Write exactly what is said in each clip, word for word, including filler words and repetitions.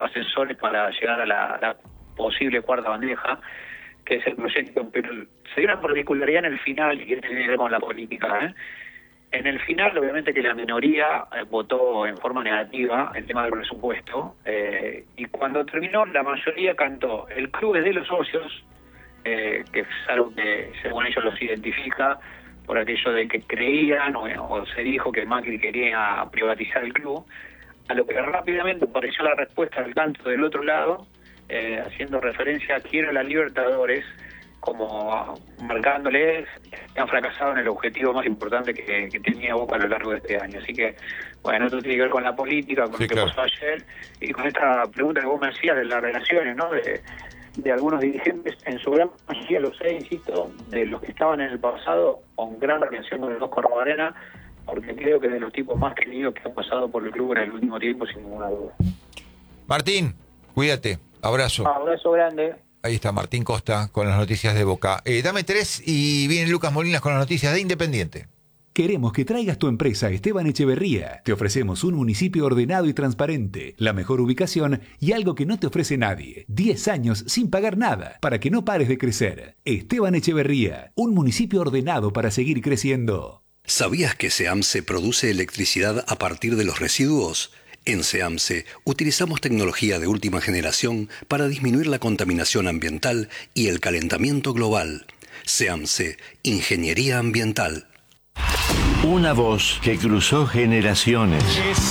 ascensores para llegar a la, la posible cuarta bandeja, que es el proyecto, pero se dio una particularidad en el final, y que tiene que ver con la política, ¿eh? En el final, obviamente que la minoría eh, votó en forma negativa el tema del presupuesto, eh, y cuando terminó, la mayoría cantó el club es de los socios, eh, que es algo que según ellos los identifica por aquello de que creían o, o se dijo que Macri quería privatizar el club, a lo que rápidamente apareció la respuesta del canto del otro lado, eh, haciendo referencia a quiero la Libertadores, como marcándoles que han fracasado en el objetivo más importante que, que tenía Boca a lo largo de este año. Así que, bueno, esto tiene que ver con la política, con sí, lo que claro. pasó ayer, y con esta pregunta que vos me hacías de las relaciones, ¿no?, de, de algunos dirigentes, en su gran mayoría, los sé, insisto, de los que estaban en el pasado, con gran relación con el Oscar Arena, porque creo que es de los tipos más queridos que han pasado por el club en el último tiempo, sin ninguna duda. Martín, cuídate, abrazo. Abrazo grande. Ahí está Martín Costa con las noticias de Boca. Eh, dame tres y viene Lucas Molinas con las noticias de Independiente. Queremos que traigas tu empresa a Esteban Echeverría. Te ofrecemos un municipio ordenado y transparente, la mejor ubicación y algo que no te ofrece nadie. diez años sin pagar nada para que no pares de crecer. Esteban Echeverría, un municipio ordenado para seguir creciendo. ¿Sabías que SEAMSE produce electricidad a partir de los residuos? En SEAMSE utilizamos tecnología de última generación para disminuir la contaminación ambiental y el calentamiento global. SEAMSE, Ingeniería Ambiental. Una voz que cruzó generaciones.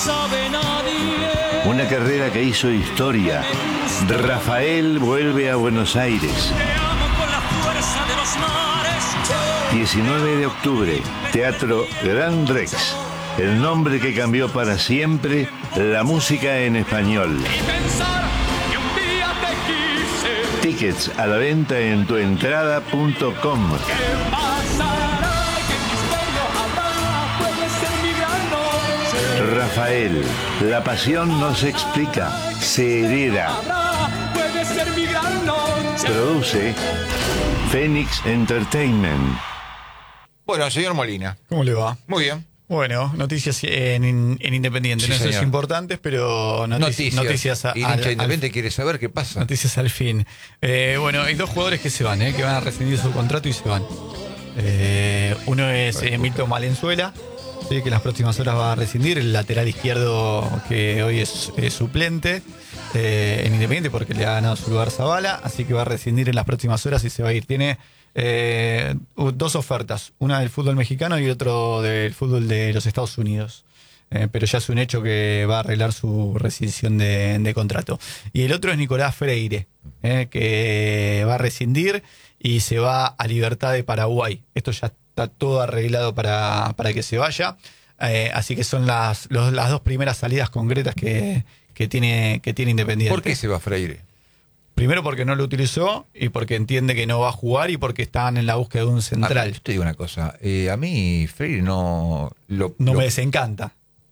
Una carrera que hizo historia. Rafael vuelve a Buenos Aires. diecinueve de octubre, Teatro Gran Rex. El nombre que cambió para siempre la música en español. Tickets a la venta en tuentrada punto com. Rafael, la pasión no se explica, se hereda. Produce Phoenix Entertainment. Bueno, señor Molina. ¿Cómo le va? Muy bien. Bueno, noticias en, en Independiente. Sí, no sé si señor. importantes, pero notici- Noticias. noticias a- y al- hincha al- Independiente quiere saber qué pasa. Noticias al fin. Eh, bueno, hay dos jugadores que se van, eh, que van a rescindir su contrato y se van. Eh, uno es eh, Milton Valenzuela, sí, que en las próximas horas va a rescindir, el lateral izquierdo que hoy es, es suplente eh, en Independiente porque le ha ganado su lugar Zavala, así que va a rescindir en las próximas horas y se va a ir. Tiene eh, dos ofertas, una del fútbol mexicano y otro del fútbol de los Estados Unidos. Eh, pero ya es un hecho que va a arreglar su rescisión de, de contrato. Y el otro es Nicolás Freire, eh, que va a rescindir y se va a Libertad de Paraguay. Esto ya está todo arreglado para, para que se vaya. Eh, así que son las, los, las dos primeras salidas concretas que, que, tiene, que tiene Independiente. ¿Por qué se va Freire? Primero porque no lo utilizó y porque entiende que no va a jugar y porque están en la búsqueda de un central. A, yo te digo una cosa. Eh, a mí Freire no... Lo, no lo, me desencanta.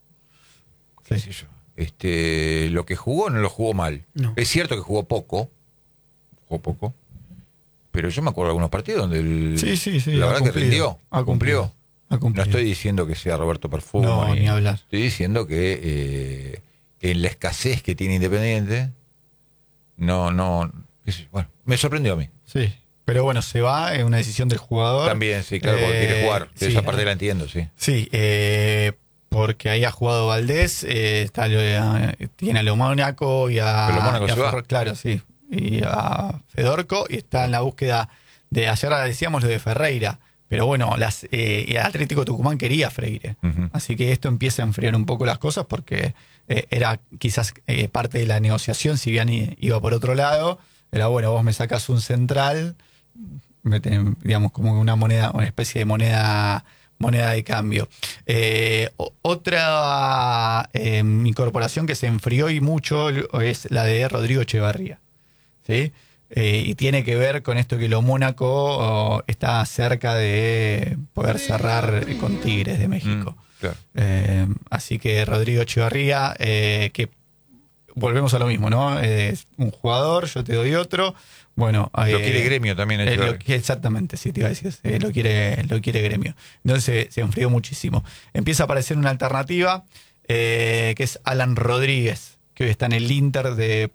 qué sé yo. Este, lo que jugó no lo jugó mal. No. Es cierto que jugó poco. Jugó poco. Pero yo me acuerdo de algunos partidos donde el, Sí, sí, sí. la ha verdad que cumplido, rindió. ha cumplido. Ha No cumplido. estoy diciendo que sea Roberto Perfumo. No, ni hablar. Estoy diciendo que eh, en la escasez que tiene Independiente, no, no, qué sé yo, bueno, me sorprendió a mí. Sí, pero bueno, se va, es una decisión del jugador. También, sí, claro, porque Eh, quiere jugar. sí, Esa parte la entiendo, sí. Sí, eh, porque ahí ha jugado Valdés, eh, está, eh, tiene a Lo Mónaco y a, Pero Lo Mónaco y a se va. Ferro- claro, sí, y a Fedorco, y está en la búsqueda de, ayer decíamos lo de Ferreira, pero bueno, las, eh, y Atlético Tucumán quería a Freire, Uh-huh. así que esto empieza a enfriar un poco las cosas porque eh, era quizás eh, parte de la negociación, si bien i- iba por otro lado, era bueno, vos me sacás un central, mete, digamos, como una moneda, una especie de moneda moneda de cambio. Eh, o- otra eh, incorporación que se enfrió y mucho es la de Rodrigo Echevarría, ¿sí? Eh, y tiene que ver con esto que lo Mónaco oh, está cerca de poder cerrar con Tigres de México. Mm, claro. Eh, así que Rodrigo Echevarría, eh, que volvemos a lo mismo, ¿no? Eh, es un jugador, yo te doy otro. Bueno, Lo eh, quiere Gremio también. eh, Echeverri. lo que- exactamente, sí, te iba a decir. eh, lo, quiere, lo quiere Gremio. Entonces se enfrió muchísimo. Empieza a aparecer una alternativa eh, que es Alan Rodríguez, que hoy está en el Inter de